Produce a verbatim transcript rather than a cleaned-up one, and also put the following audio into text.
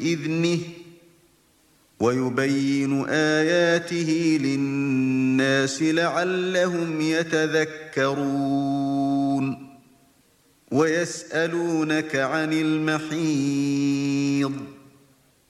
بإذنه ويبين آياته للناس لعلهم يتذكرون ويسألونك عن المحيض